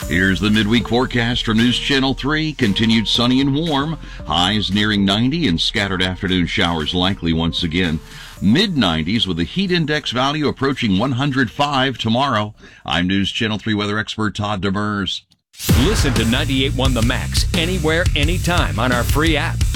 Here's the midweek forecast from News Channel 3. Continued sunny and warm. Highs nearing 90 and scattered afternoon showers likely once again. Mid-90s with a heat index value approaching 105 tomorrow. I'm News Channel 3 weather expert Todd Demers. Listen to 98.1 The Max anywhere, anytime on our free app.